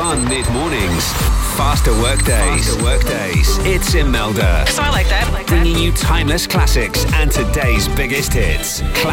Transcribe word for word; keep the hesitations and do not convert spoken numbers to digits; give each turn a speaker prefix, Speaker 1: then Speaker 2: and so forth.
Speaker 1: fun mid-mornings. Faster workdays. Faster workdays. It's Imelda.
Speaker 2: So I like that. Like
Speaker 1: Bringing
Speaker 2: that.
Speaker 1: you timeless classics and today's biggest hits. Classic